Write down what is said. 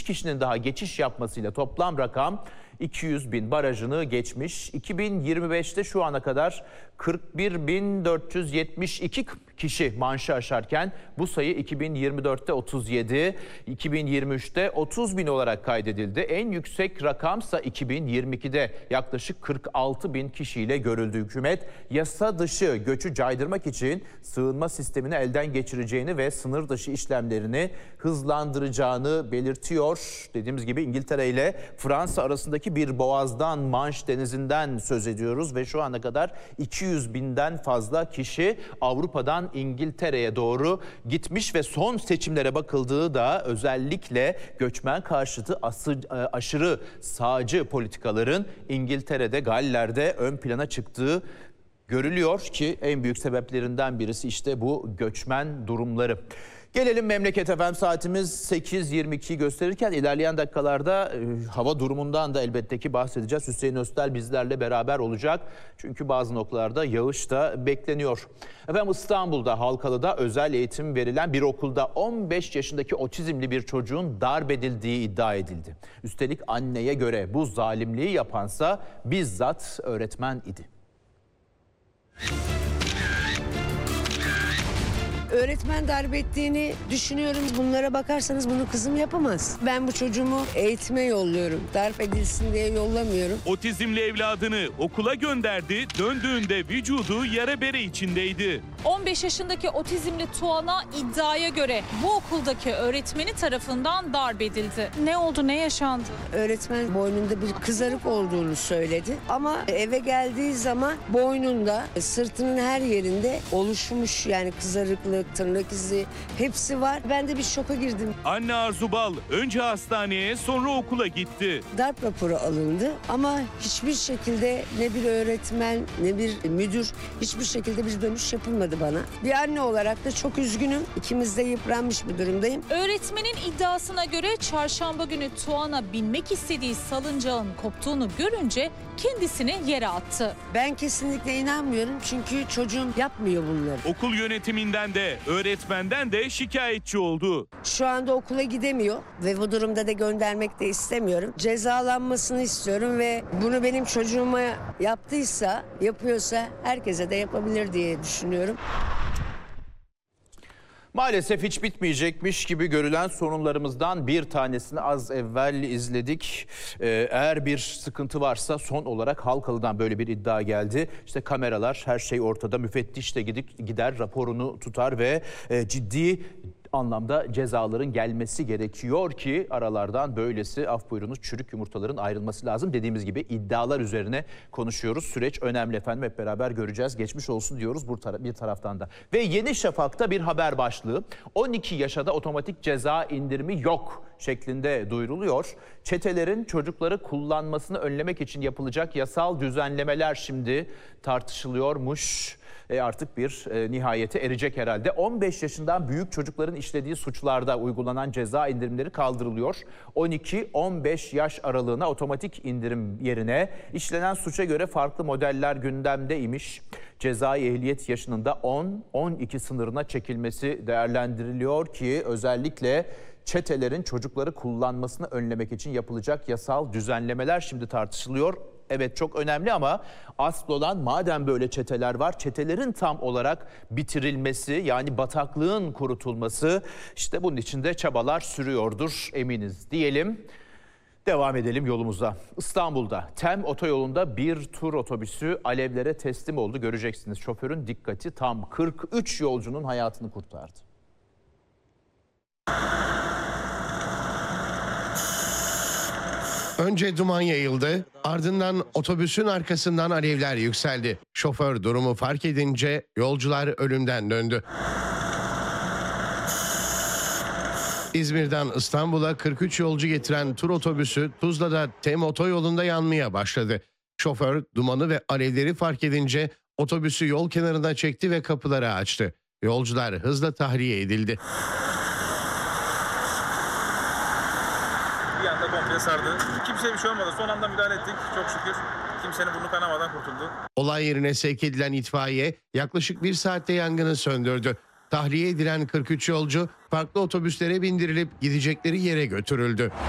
70 kişinin daha geçiş yapmasıyla toplam rakam 200 bin barajını geçmiş. 2025'te şu ana kadar 41.472 kişi maaşı aşarken bu sayı 2024'te 37, 2023'te 30 bin olarak kaydedildi. En yüksek rakamsa 2022'de yaklaşık 46 bin kişiyle görüldü. Hükümet yasa dışı göçü caydırmak için sığınma sistemini elden geçireceğini ve sınır dışı işlemlerini hızlandıracağını belirtiyor. Dediğimiz gibi İngiltere ile Fransa arasındaki bir boğazdan, Manş Denizi'nden söz ediyoruz ve şu ana kadar 200 binden fazla kişi Avrupa'dan İngiltere'ye doğru gitmiş ve son seçimlere bakıldığı da özellikle göçmen karşıtı aşırı sağcı politikaların İngiltere'de, Galler'de ön plana çıktığı görülüyor ki en büyük sebeplerinden birisi işte bu göçmen durumları. Gelelim memleket efendim, saatimiz 8.22'yi gösterirken ilerleyen dakikalarda hava durumundan da elbette ki bahsedeceğiz. Hüseyin Öztel bizlerle beraber olacak. Çünkü bazı noktalarda yağış da bekleniyor. Efendim İstanbul'da Halkalı'da özel eğitim verilen bir okulda 15 yaşındaki otizmli bir çocuğun darp edildiği iddia edildi. Üstelik anneye göre bu zalimliği yapansa bizzat öğretmen idi. Öğretmen darp ettiğini düşünüyorum. Bunlara bakarsanız bunu kızım yapamaz. Ben bu çocuğumu eğitime yolluyorum. Darp edilsin diye yollamıyorum. Otizmli evladını okula gönderdi, döndüğünde vücudu yara bere içindeydi. 15 yaşındaki otizmli Tuana iddiaya göre bu okuldaki öğretmeni tarafından darp edildi. Ne oldu, ne yaşandı? Öğretmen boynunda bir kızarık olduğunu söyledi. Ama eve geldiği zaman boynunda, sırtının her yerinde oluşmuş, yani kızarıklık, tırnak izi hepsi var. Ben de bir şoka girdim. Anne Arzu Bal önce hastaneye sonra okula gitti. Darp raporu alındı ama hiçbir şekilde ne bir öğretmen ne bir müdür, hiçbir şekilde bir dönüş yapılmadı bana. Bir anne olarak da çok üzgünüm. İkimiz de yıpranmış bir durumdayım. Öğretmenin iddiasına göre çarşamba günü Tuana binmek istediği salıncağın koptuğunu görünce kendisini yere attı. Ben kesinlikle inanmıyorum çünkü çocuğum yapmıyor bunları. Okul yönetiminden de öğretmenden de şikayetçi oldu. Şu anda okula gidemiyor ve bu durumda da göndermek de istemiyorum. Cezalanmasını istiyorum ve bunu benim çocuğuma yaptıysa, yapıyorsa herkese de yapabilir diye düşünüyorum. Maalesef hiç bitmeyecekmiş gibi görülen sorunlarımızdan bir tanesini az evvel izledik. Eğer bir sıkıntı varsa son olarak Halkalı'dan böyle bir iddia geldi. İşte kameralar, her şey ortada, müfettiş de gider raporunu tutar ve ciddi anlamda cezaların gelmesi gerekiyor ki aralardan böylesi, af buyurunuz, çürük yumurtaların ayrılması lazım. Dediğimiz gibi iddialar üzerine konuşuyoruz. Süreç önemli efendim, hep beraber göreceğiz. Geçmiş olsun diyoruz bir taraftan da. Ve Yeni Şafak'ta bir haber başlığı 12 yaşada otomatik ceza indirimi yok şeklinde duyuruluyor. Çetelerin çocukları kullanmasını önlemek için yapılacak yasal düzenlemeler şimdi tartışılıyormuş. Artık bir nihayete erecek herhalde. 15 yaşından büyük çocukların işlediği suçlarda uygulanan ceza indirimleri kaldırılıyor. 12-15 yaş aralığına otomatik indirim yerine işlenen suça göre farklı modeller gündemdeymiş. Cezai ehliyet yaşının da 10-12 sınırına çekilmesi değerlendiriliyor ki özellikle çetelerin çocukları kullanmasını önlemek için yapılacak yasal düzenlemeler şimdi tartışılıyor. Evet, çok önemli ama asıl olan, madem böyle çeteler var, çetelerin tam olarak bitirilmesi, yani bataklığın kurutulması, işte bunun için de çabalar sürüyordur eminiz diyelim. Devam edelim yolumuza. İstanbul'da TEM otoyolunda bir tur otobüsü alevlere teslim oldu. Göreceksiniz, şoförün dikkati tam, 43 yolcunun hayatını kurtardı. Önce duman yayıldı, ardından otobüsün arkasından alevler yükseldi. Şoför durumu fark edince yolcular ölümden döndü. İzmir'den İstanbul'a 43 yolcu getiren tur otobüsü Tuzla'da TEM otoyolunda yanmaya başladı. Şoför dumanı ve alevleri fark edince otobüsü yol kenarına çekti ve kapıları açtı. Yolcular hızla tahliye edildi. Bir anda komple sardı. Kimseye bir şey olmadı. Son anda müdahale ettik. Çok şükür kimsenin burnu kanamadan kurtuldu. Olay yerine sevk edilen itfaiye yaklaşık 1 saatte yangını söndürdü. Tahliye edilen 43 yolcu farklı otobüslere bindirilip gidecekleri yere götürüldü.